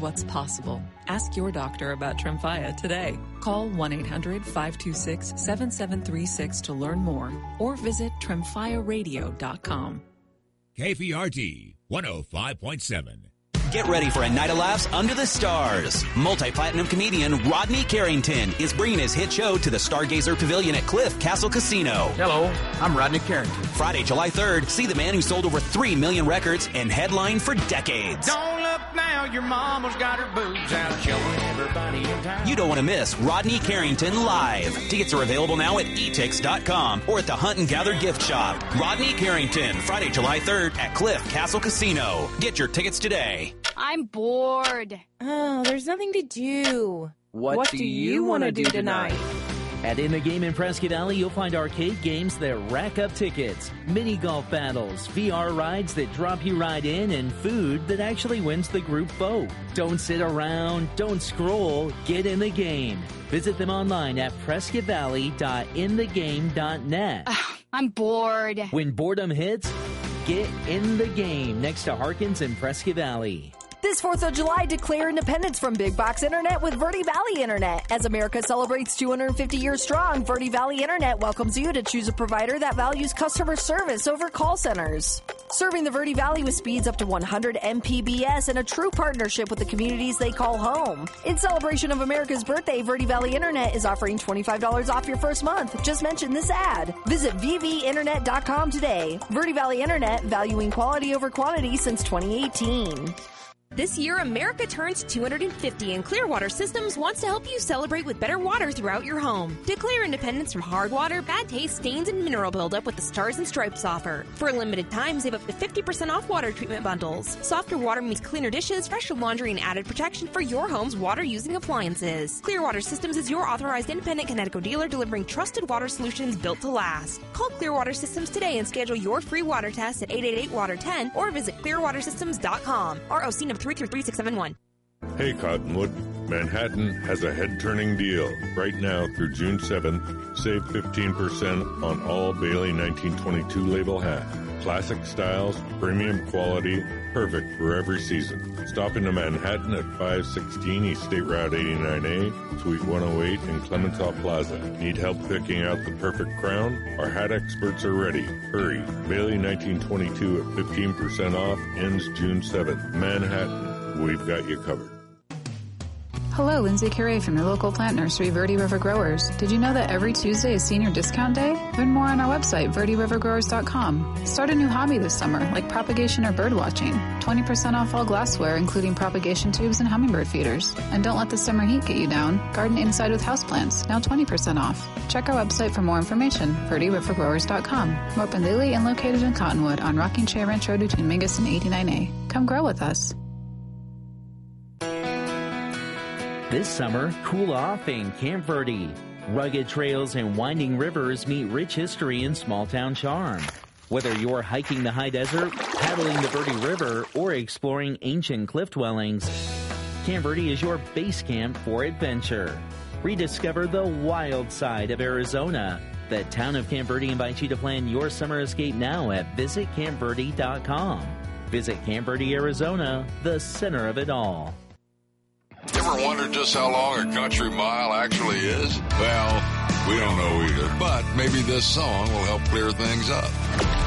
what's possible. Ask your doctor about Tremfya today. Call 1-800-526-7736 to learn more or visit TremfyaRadio.com. KPRT 105.7. Get ready for a night of laughs under the stars. Multi-platinum comedian Rodney Carrington is bringing his hit show to the Stargazer Pavilion at Cliff Castle Casino. Hello, I'm Rodney Carrington. Friday, July 3rd, see the man who sold over 3 million records and headlined for decades. Don't look now, your mama's got her boobs out showing everybody in town. You don't want to miss Rodney Carrington live. Tickets are available now at etix.com or at the Hunt and Gather gift shop. Rodney Carrington, Friday, July 3rd at Cliff Castle Casino. Get your tickets today. I'm bored. Oh, there's nothing to do. What do you want to do tonight? At In the Game in Prescott Valley, you'll find arcade games that rack up tickets, mini golf battles, VR rides that drop you right in, and food that actually wins the group vote. Don't sit around, don't scroll, get in the game. Visit them online at prescottvalley.inthegame.net. I'm bored. When boredom hits, get in the game next to Harkins in Prescott Valley. This 4th of July, declare independence from Big Box Internet with Verde Valley Internet. As America celebrates 250 years strong, Verde Valley Internet welcomes you to choose a provider that values customer service over call centers. Serving the Verde Valley with speeds up to 100 Mbps and a true partnership with the communities they call home. In celebration of America's birthday, Verde Valley Internet is offering $25 off your first month. Just mention this ad. Visit vvinternet.com today. Verde Valley Internet, valuing quality over quantity since 2018. This year, America turns 250, and Clearwater Systems wants to help you celebrate with better water throughout your home. Declare independence from hard water, bad taste, stains, and mineral buildup with the Stars and Stripes offer. For a limited time, save up to 50% off water treatment bundles. Softer water means cleaner dishes, fresher laundry, and added protection for your home's water-using appliances. Clearwater Systems is your authorized independent Connecticut dealer delivering trusted water solutions built to last. Call Clearwater Systems today and schedule your free water test at 888-WATER-10 or visit clearwatersystems.com. ROC number 3333671. Hey Cottonwood, Manhattan has a head-turning deal. Right now through June 7th, save 15% on all Bailey 1922 label hats. Classic styles, premium quality, perfect for every season. Stop into Manhattan at 516 East State Route 89A, Suite 108 in Clemenceau Plaza. Need help picking out the perfect crown? Our hat experts are ready. Hurry. Bailey 1922 at 15% off, ends June 7th. Manhattan. We've got you covered. Hello, Lindsay Curie from your local plant nursery, Verde River Growers. Did you know that every Tuesday is senior discount day? Learn more on our website, verderivergrowers.com. Start a new hobby this summer, like propagation or bird watching. 20% off all glassware, including propagation tubes and hummingbird feeders. And don't let the summer heat get you down. Garden inside with houseplants, now 20% off. Check our website for more information, verderivergrowers.com. We're open daily and located in Cottonwood on Rocking Chair Ranch Road between Mingus and 89A. Come grow with us. This summer, cool off in Camp Verde. Rugged trails and winding rivers meet rich history and small-town charm. Whether you're hiking the high desert, paddling the Verde River, or exploring ancient cliff dwellings, Camp Verde is your base camp for adventure. Rediscover the wild side of Arizona. The town of Camp Verde invites you to plan your summer escape now at visitcampverde.com. Visit Camp Verde, Arizona, the center of it all. Ever wondered just how long a country mile actually is? Well, we don't know either, but maybe this song will help clear things up.